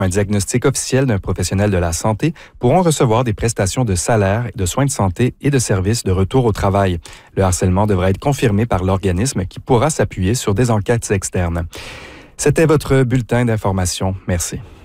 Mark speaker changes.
Speaker 1: un diagnostic officiel d'un professionnel de la santé pourront recevoir des prestations de salaire, de soins de santé et de services de retour au travail. Le harcèlement devra être confirmé par l'organisme qui pourra s'appuyer sur des enquêtes externes. C'était votre bulletin d'information. Merci.